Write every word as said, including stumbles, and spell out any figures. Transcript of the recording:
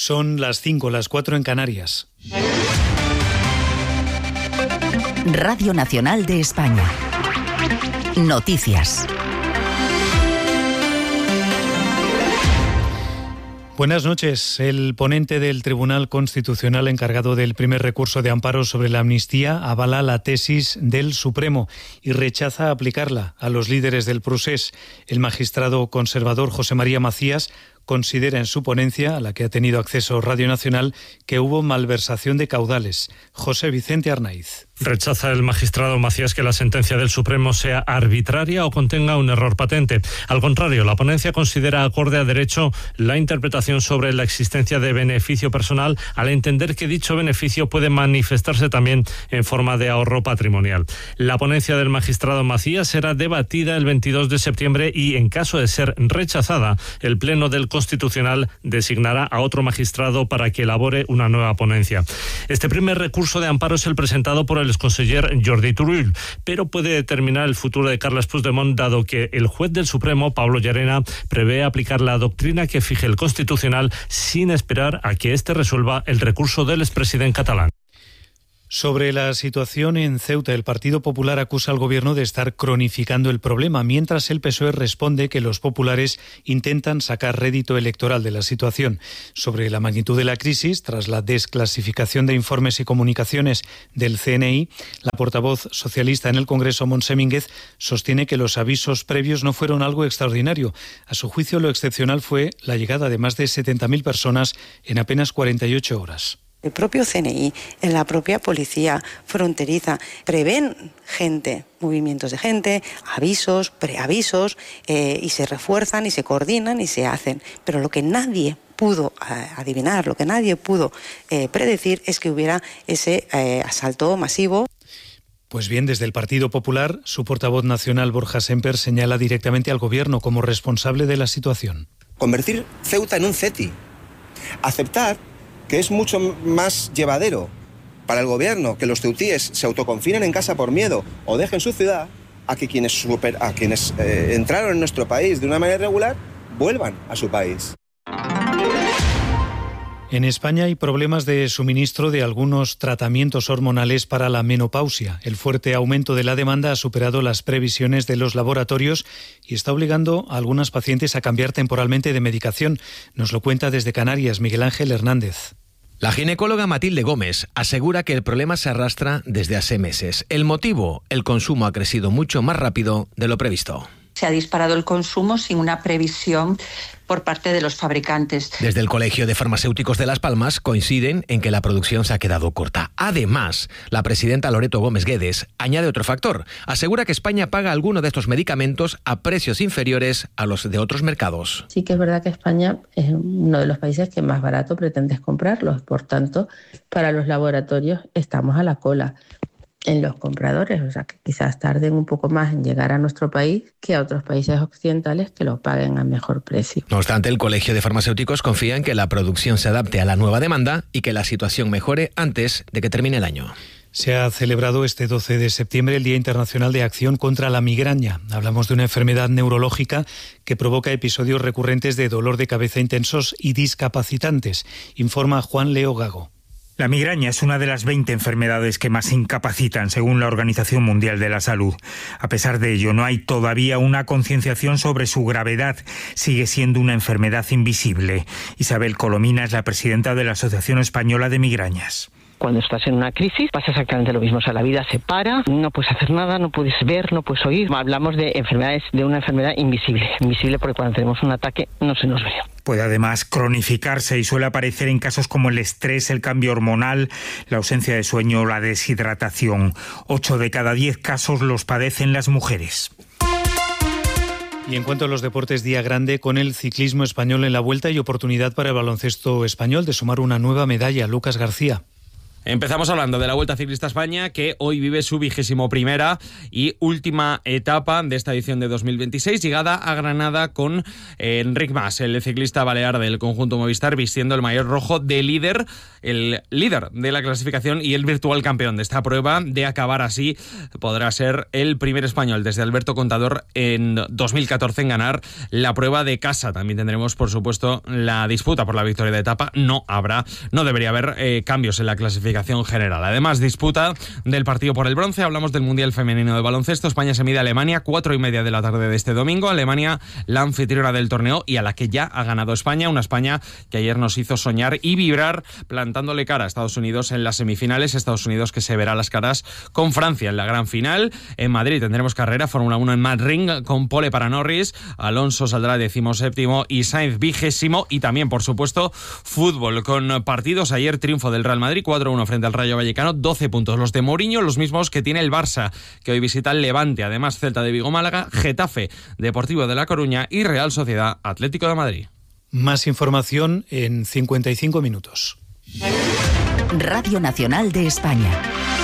Son las cinco, las cuatro en Canarias. Radio Nacional de España. Noticias. Buenas noches. El ponente del Tribunal Constitucional encargado del primer recurso de amparo sobre la amnistía avala la tesis del Supremo y rechaza aplicarla a los líderes del procés. El magistrado conservador José María Macías considera en su ponencia, a la que ha tenido acceso Radio Nacional, que hubo malversación de caudales. José Vicente Arnaiz. Rechaza el magistrado Macías que la sentencia del Supremo sea arbitraria o contenga un error patente. Al contrario, la ponencia considera acorde a derecho la interpretación sobre la existencia de beneficio personal, al entender que dicho beneficio puede manifestarse también en forma de ahorro patrimonial. La ponencia del magistrado Macías será debatida el veintidós de septiembre y, en caso de ser rechazada, el Pleno del Constitucional designará a otro magistrado para que elabore una nueva ponencia. Este primer recurso de amparo es el presentado por el exconseller Jordi Turull, pero puede determinar el futuro de Carles Puigdemont, dado que el juez del Supremo, Pablo Llarena, prevé aplicar la doctrina que fije el Constitucional sin esperar a que éste resuelva el recurso del expresidente catalán. Sobre la situación en Ceuta, el Partido Popular acusa al Gobierno de estar cronificando el problema, mientras el P S O E responde que los populares intentan sacar rédito electoral de la situación. Sobre la magnitud de la crisis, tras la desclasificación de informes y comunicaciones del C N I, la portavoz socialista en el Congreso, Montse Mínguez, sostiene que los avisos previos no fueron algo extraordinario. A su juicio, lo excepcional fue la llegada de más de setenta mil personas en apenas cuarenta y ocho horas. El propio C N I, en la propia policía fronteriza, prevén gente, movimientos de gente, avisos, preavisos, eh, y se refuerzan y se coordinan y se hacen. Pero lo que nadie pudo eh, adivinar, lo que nadie pudo eh, predecir es que hubiera ese eh, asalto masivo. Pues bien, desde el Partido Popular, su portavoz nacional Borja Semper señala directamente al Gobierno como responsable de la situación. Convertir Ceuta en un CETI, aceptar que es mucho más llevadero para el gobierno que los ceutíes se autoconfinen en casa por miedo o dejen su ciudad, a que quienes, super, a quienes eh, entraron en nuestro país de una manera irregular vuelvan a su país. En España hay problemas de suministro de algunos tratamientos hormonales para la menopausia. El fuerte aumento de la demanda ha superado las previsiones de los laboratorios y está obligando a algunas pacientes a cambiar temporalmente de medicación. Nos lo cuenta desde Canarias Miguel Ángel Hernández. La ginecóloga Matilde Gómez asegura que el problema se arrastra desde hace meses. El motivo, el consumo ha crecido mucho más rápido de lo previsto. Se ha disparado el consumo sin una previsión por parte de los fabricantes. Desde el Colegio de Farmacéuticos de Las Palmas coinciden en que la producción se ha quedado corta. Además, la presidenta Loreto Gómez Guedes añade otro factor. Asegura que España paga algunos de estos medicamentos a precios inferiores a los de otros mercados. Sí que es verdad que España es uno de los países que más barato pretendes comprarlos. Por tanto, para los laboratorios estamos a la cola en los compradores, o sea que quizás tarden un poco más en llegar a nuestro país que a otros países occidentales que lo paguen a mejor precio. No obstante, el Colegio de Farmacéuticos confía en que la producción se adapte a la nueva demanda y que la situación mejore antes de que termine el año. Se ha celebrado este doce de septiembre el Día Internacional de Acción contra la Migraña. Hablamos de una enfermedad neurológica que provoca episodios recurrentes de dolor de cabeza intensos y discapacitantes, informa Juan Leo Gago. La migraña es una de las veinte enfermedades que más incapacitan, según la Organización Mundial de la Salud. A pesar de ello, no hay todavía una concienciación sobre su gravedad. Sigue siendo una enfermedad invisible. Isabel Colomina es la presidenta de la Asociación Española de Migrañas. Cuando estás en una crisis pasa exactamente lo mismo, o sea, la vida se para, no puedes hacer nada, no puedes ver, no puedes oír. Hablamos de enfermedades, de una enfermedad invisible, invisible porque cuando tenemos un ataque no se nos ve. Puede además cronificarse y suele aparecer en casos como el estrés, el cambio hormonal, la ausencia de sueño o la deshidratación. Ocho de cada diez casos los padecen las mujeres. Y en cuanto a los deportes, día grande con el ciclismo español en la Vuelta y oportunidad para el baloncesto español de sumar una nueva medalla. Lucas García. Empezamos hablando de la Vuelta Ciclista a España, que hoy vive su vigésimo primera y última etapa de esta edición de dos mil veintiséis, llegada a Granada con eh, Enric Mas, el ciclista balear del conjunto Movistar, vistiendo el maillot rojo de líder, el líder de la clasificación y el virtual campeón de esta prueba. De acabar así, podrá ser el primer español desde Alberto Contador en dos mil catorce en ganar la prueba de casa. También tendremos, por supuesto, la disputa por la victoria de etapa. No habrá, no debería haber eh, cambios en la clasificación general. Además, disputa del partido por el bronce. Hablamos del Mundial Femenino de Baloncesto. España se mide a Alemania, cuatro y media de la tarde de este domingo. Alemania, la anfitriona del torneo y a la que ya ha ganado España. Una España que ayer nos hizo soñar y vibrar plantándole cara a Estados Unidos en las semifinales. Estados Unidos que se verá las caras con Francia en la gran final. En Madrid tendremos carrera, Fórmula uno en Mad Ring con pole para Norris. Alonso saldrá decimoséptimo y Sainz vigésimo. Y también, por supuesto, fútbol con partidos. Ayer triunfo del Real Madrid, cuatro a uno frente al Rayo Vallecano, doce puntos los de Mourinho, los mismos que tiene el Barça, que hoy visita el Levante. Además, Celta de Vigo Málaga, Getafe Deportivo de La Coruña y Real Sociedad Atlético de Madrid. Más información en cincuenta y cinco minutos. Radio Nacional de España.